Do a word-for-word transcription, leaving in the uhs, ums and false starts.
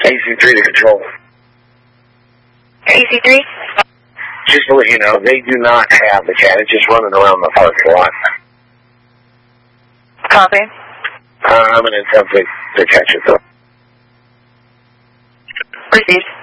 A C three to control. A C three? Just to let you know, they do not have the cat. It's just running around the parking lot. Copy. Uh, I'm going to attempt to, to catch it, though. Received.